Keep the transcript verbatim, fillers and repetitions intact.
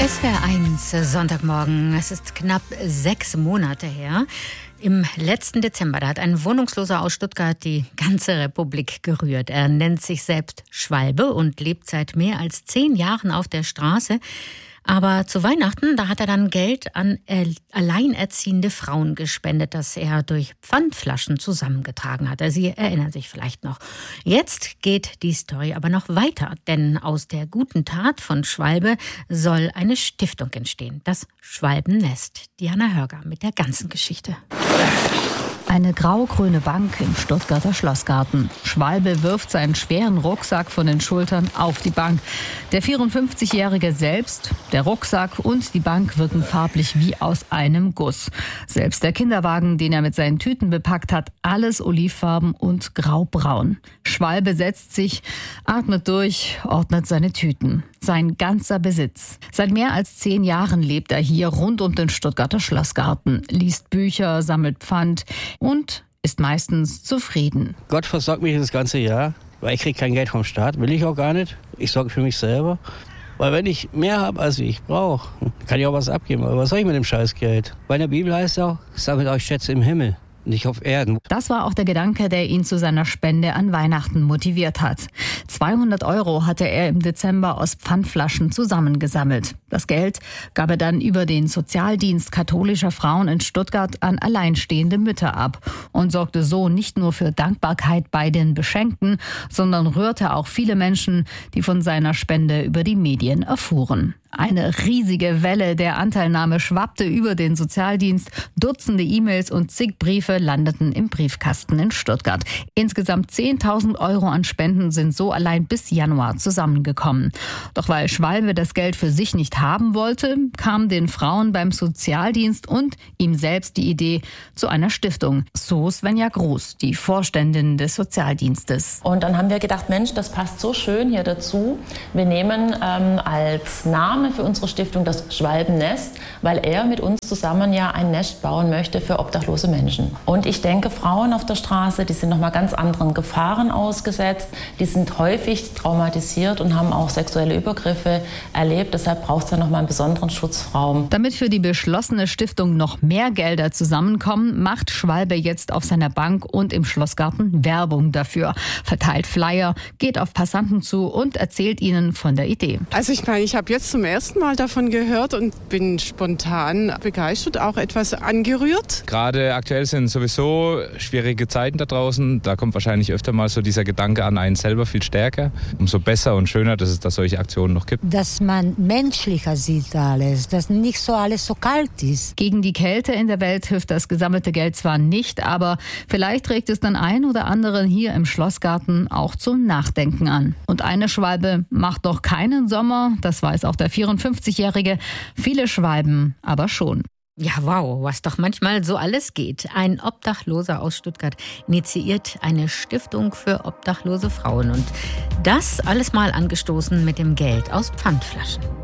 S W R eins, Sonntagmorgen. Es ist knapp sechs Monate her. Im letzten Dezember, da hat ein Wohnungsloser aus Stuttgart die ganze Republik gerührt. Er nennt sich selbst Schwalbe und lebt seit mehr als zehn Jahren auf der Straße. Aber zu Weihnachten, da hat er dann Geld an alleinerziehende Frauen gespendet, das er durch Pfandflaschen zusammengetragen hat. Sie erinnern sich vielleicht noch. Jetzt geht die Story aber noch weiter, denn aus der guten Tat von Schwalbe soll eine Stiftung entstehen, das Schwalbennest. Diana Hörger mit der ganzen Geschichte. Eine grau-grüne Bank im Stuttgarter Schlossgarten. Schwalbe wirft seinen schweren Rucksack von den Schultern auf die Bank. Der vierundfünfzigjährige selbst, der Rucksack und die Bank wirken farblich wie aus einem Guss. Selbst der Kinderwagen, den er mit seinen Tüten bepackt hat, alles olivfarben und graubraun. Schwalbe setzt sich, atmet durch, ordnet seine Tüten. Sein ganzer Besitz. Seit mehr als zehn Jahren lebt er hier rund um den Stuttgarter Schlossgarten, liest Bücher, sammelt Pfand und ist meistens zufrieden. Gott versorgt mich das ganze Jahr, weil ich kriege kein Geld vom Staat, will ich auch gar nicht. Ich sorge für mich selber. Weil wenn ich mehr habe, als ich brauche, kann ich auch was abgeben. Aber was soll ich mit dem Scheißgeld? Bei der Bibel heißt es auch, sammelt euch Schätze im Himmel. Nicht auf Erden. Das war auch der Gedanke, der ihn zu seiner Spende an Weihnachten motiviert hat. zweihundert Euro hatte er im Dezember aus Pfandflaschen zusammengesammelt. Das Geld gab er dann über den Sozialdienst katholischer Frauen in Stuttgart an alleinstehende Mütter ab und sorgte so nicht nur für Dankbarkeit bei den Beschenkten, sondern rührte auch viele Menschen, die von seiner Spende über die Medien erfuhren. Eine riesige Welle der Anteilnahme schwappte über den Sozialdienst. Dutzende E-Mails und zig Briefe landeten im Briefkasten in Stuttgart. Insgesamt zehntausend Euro an Spenden sind so allein bis Januar zusammengekommen. Doch weil Schwalbe das Geld für sich nicht haben wollte, kam den Frauen beim Sozialdienst und ihm selbst die Idee zu einer Stiftung. So Svenja Groß, die Vorständin des Sozialdienstes. Und dann haben wir gedacht, Mensch, das passt so schön hier dazu. Wir nehmen ähm, als Namen für unsere Stiftung das Schwalbennest, weil er mit uns zusammen ja ein Nest bauen möchte für obdachlose Menschen. Und ich denke, Frauen auf der Straße, die sind nochmal ganz anderen Gefahren ausgesetzt, die sind häufig traumatisiert und haben auch sexuelle Übergriffe erlebt. Deshalb braucht es ja nochmal einen besonderen Schutzraum. Damit für die beschlossene Stiftung noch mehr Gelder zusammenkommen, macht Schwalbe jetzt auf seiner Bank und im Schlossgarten Werbung dafür, verteilt Flyer, geht auf Passanten zu und erzählt ihnen von der Idee. Also ich meine, ich habe jetzt zum ersten Mal davon gehört und bin spontan begeistert, auch etwas angerührt. Gerade aktuell sind sowieso schwierige Zeiten da draußen. Da kommt wahrscheinlich öfter mal so dieser Gedanke an einen selber viel stärker. Umso besser und schöner, dass es da solche Aktionen noch gibt. Dass man menschlicher sieht alles, dass nicht so alles so kalt ist. Gegen die Kälte in der Welt hilft das gesammelte Geld zwar nicht, aber vielleicht regt es den einen oder anderen hier im Schlossgarten auch zum Nachdenken an. Und eine Schwalbe macht doch keinen Sommer, das weiß auch der vierundfünfzigjährige, viele Schwalben aber schon. Ja, wow, was doch manchmal so alles geht. Ein Obdachloser aus Stuttgart initiiert eine Stiftung für obdachlose Frauen. Und das alles mal angestoßen mit dem Geld aus Pfandflaschen.